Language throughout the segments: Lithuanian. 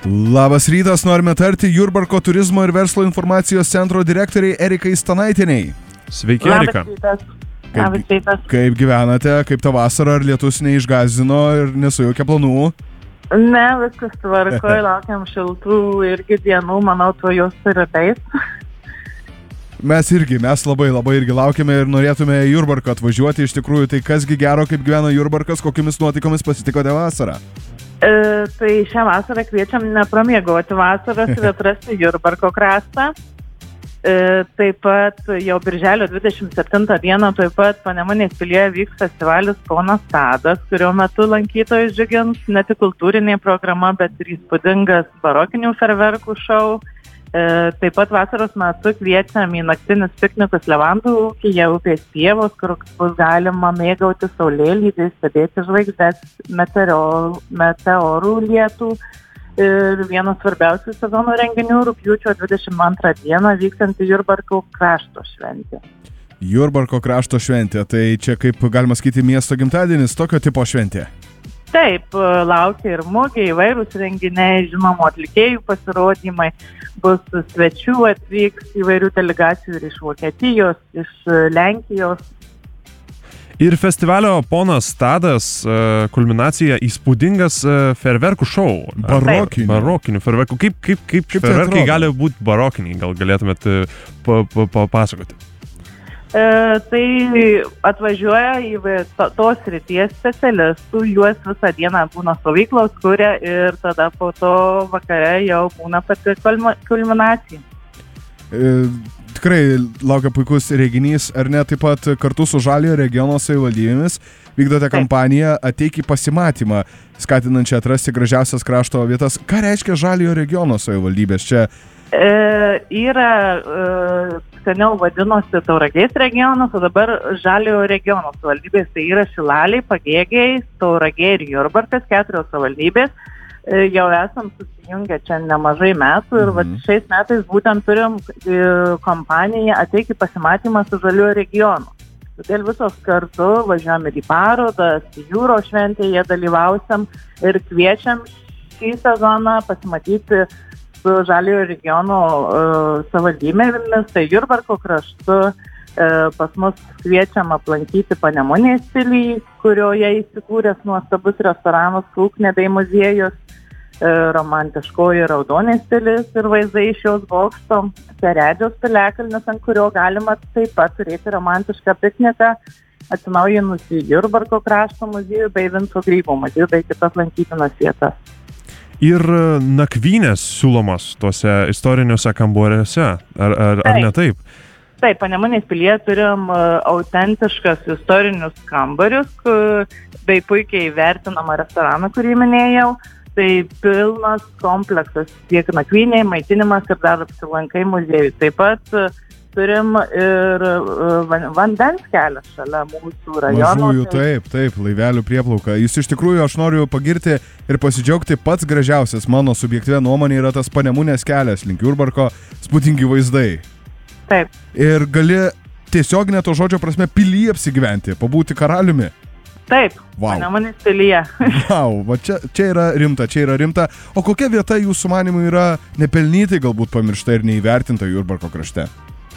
Labas rytas, norime tarti Jurbarko turizmo ir verslo informacijos centro direktoriai Erikai Stanaitieniai. Sveiki, Erika. Labas rytas. Kaip gyvenate, kaip ta vasara, ar lietus neišgąsdino ir nesujaukė planų? Ne, viskas tvarkoj, laukiam šiltų irgi dienų, manau, tuo jos ir ateis. Mes labai irgi laukiame ir norėtume į Jurbarką atvažiuoti. Iš tikrųjų, tai kasgi gero, kaip gyvena Jurbarkas, kokiamis nuotaikomis pasitikote vasarą? Tai šią vasarą kviečiam nepramiegoti vasaras ir atrasti Jurbarko kraštą. Taip pat jau birželio 27 dieną taip pat Panemunės pilyje vyks festivalis Ponas Tadas, kurio metu lankytojus džiugins ne tik kultūrinė programa, bet ir įspūdingas barokinių ferverkų šou. Taip pat vasaros metu kviečiam į naktinius piknikus Levandų ūkyje upės pievos, kur bus galima mėgauti saulėlydį, stebėti žvaigždes, meteorų lietų. Ir vienas svarbiausių sezono renginių rugpjūčio 22 dieną vykstanti Jurbarko krašto šventė. Jurbarko krašto šventė, tai čia kaip galima sakyti miesto gimtadienis, tokio tipo šventė? Taip, laukia ir mugė, įvairūs renginiai, žinoma, atlikėjų pasirodymai, bus svečių, atvyks įvairių delegacijų ir iš Vokietijos, iš Lenkijos. Ir festivalio Ponas Tadas kulminacija įspūdingas ferverkų šou. Barokinių ferverkų. Kaip ferverkai gali būti barokiniai? Gal galėtumėt papasakoti? Tai atvažiuoja į tos srities specialistų, juos visą dieną būna stovyklos, kuria ir tada po to vakare jau būna pati kulminacija. Tikrai laukia puikus renginys, ar ne? Taip pat kartu su Žaliojo regiono savivaldybėmis vykdote kampaniją Ateik į pasimatymą, skatinančią atrasti gražiausias krašto vietas. Ką reiškia Žaliojo regiono savivaldybės čia? Yra seniau vadinosi Tauragės regionas, o dabar Žaliojo regiono savivaldybės. Tai yra Šilaliai, Pagėgiai, Tauragė ir Jurbarkas, 4 savivaldybės. Jau esam susijungę čia nemažai metų ir šiais metais būtent turim kompaniją Ateik į pasimatymą su Žaliojo regionu. Todėl visos kartu važiuojam ir į parodas, į jūros šventėje dalyvausim ir kviečiam šį sezoną pasimatyti su Žaliojo regiono savivaldybėmis, tai Jurbarko kraštu. Pas mus kviečiam aplankyti Panemunės pilį, kurioje įsikūręs nuostabus restoranas Kulknė bei muziejus, romantiškoji Raudonės pilis ir vaizdai iš jos bokšto, Seredžiaus piliakalnis, ant kurio galima taip pat turėti romantišką pikniką, atsinaujinusi Jurbarko krašto muziejų bei Vinco Grybo muziejų bei kitas lankytinas vietas. Ir nakvynės siūlomas tuose istoriniuose kambariuose, ar ne taip? Taip, Panemunės pilyje turim autentiškas istorinius kambarius bei puikiai vertinamą restoraną, kurį minėjau. Tai pilnas kompleksas, tiek nakvynė, maitinimas ir dar apsilankai muziejui. Taip pat turim ir vandens kelią šalia mūsų rajono. Mažųjų, taip, laivelių prieplauka. Jūs iš tikrųjų, aš noriu pagirti ir pasidžiaugti, pats gražiausias mano subjektyvia nuomonė yra tas Panemunės kelias link Jurbarko, spūdingi vaizdai. Taip. Ir gali tiesioginė to žodžio prasme pilyje apsigyventi, pabūti karaliumi. Taip, wow. Panemunės pilyje. Wow, va čia yra rimta. O kokia vieta jūsų manimų yra nepelnytai galbūt pamiršta ir neįvertinta Jurbarko krašte?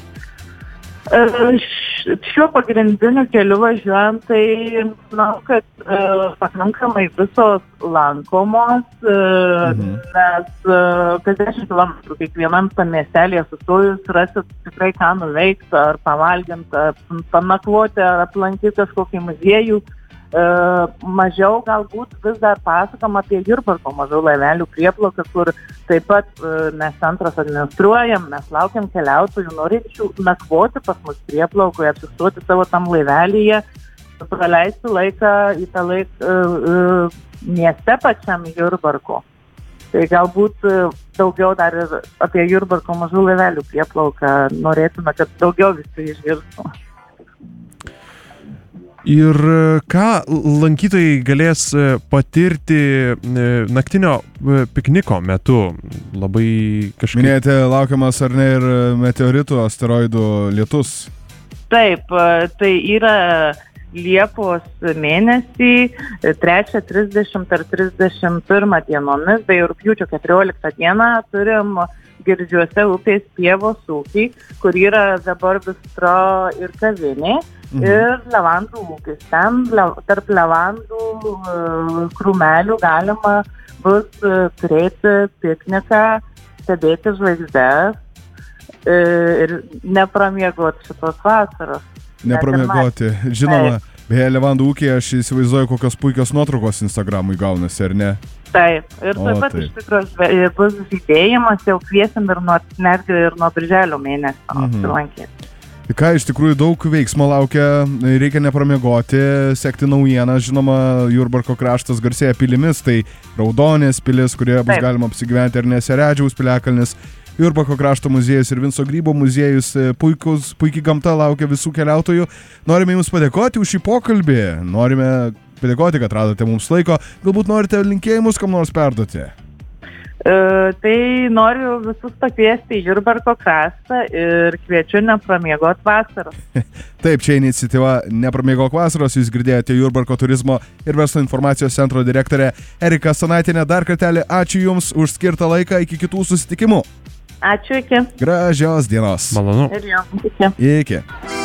Šiuo pagrindiniu keliu važiuojant, tai manau, kad pakankamai visos lankomos, nes kas 10 km kiekvienam miestelėje sustojus rasit tikrai ką nuveikti, ar pavalginti, ar panakvoti, ar aplankyti kažkokį muziejų. Mažiau galbūt vis dar pasakam apie Jurbarko mažų laivelių prieplauką, kur taip pat mes centras administruojam, mes laukiam keliautojų, norinčių nakvoti pas mus prieplaukoje, apsistoti savo tam laivelyje, praleisti laiką į tą mieste pačiam Jurbarko. Tai galbūt daugiau dar ir apie Jurbarko mažų laivelių prieplauką norėtume, kad daugiau visi išgirstų. Ir ką lankytojai galės patirti naktinio pikniko metu? Labai kažkaip... Minėjote, laukiamas ar ne ir meteoritų, asteroidų lietus? Taip, tai yra Liepos mėnesį 3, 30 ar 31 dienomis, bei rugpjūčio 14 dieną turim Girdžiuose upės pievos ūkį, kur yra dabar bistro ir kavinė, ir levandų ūkis. Ten tarp levandų krūmelių galima bus turėti pikniką, stebėti žvaigždes ir nepramiegoti šitos vasaros. Nepramiegoti. Žinoma, beje, levandų ūkiai, aš įsivaizduoju, kokios puikios nuotraukos Instagramui gaunasi, ar ne? Taip, ir taip pat iš tikrųjų bus žydėjimas, jau kviesim ir netgi ir nuo birželio mėnesio apsilankyti. Tai ką, iš tikrųjų daug veiksmo laukia, reikia nepramiegoti, sekti naujieną, žinoma, Jurbarko kraštas garsėja pilimis, tai Raudonės pilis, kurioje bus galima apsigyventi, ar ne, Seredžiaus piliakalnis, Jurbarko krašto muziejus ir Vinco Grybo muziejus, puikiai gamta laukia visų keliautojų. Norime Jums padėkoti už šį pokalbį, norime padėkoti, kad radote mums laiko, galbūt norite linkėjimus kam nors perduoti. Tai noriu visus pakviesti į Jurbarko kraštą ir kviečiu nepramiegoti vasaros. Taip, čia iniciatyva Nepramiegok vasaros, jūs girdėjote Jurbarko turizmo ir verslo informacijos centro direktorė Erika Stanaitinė. Dar kartelį ačiū Jums už skirtą laiką, iki kitų susitikimų. Ačiū, iki. Gražios dienos. Malonu. Ir jums, iki. Iki.